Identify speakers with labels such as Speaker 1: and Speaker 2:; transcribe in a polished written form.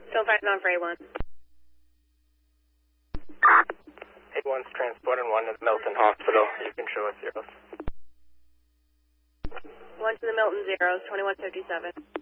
Speaker 1: Still fighting on for A1.
Speaker 2: A1's transporting 1 to the Milton Hospital. You can show us zeros.
Speaker 1: 1 to the Milton zeros, 2157.